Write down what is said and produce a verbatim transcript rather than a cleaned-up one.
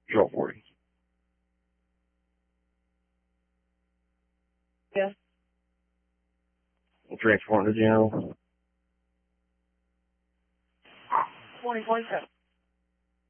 twelve forty. Yeah. Transport to general. twenty twenty-seven.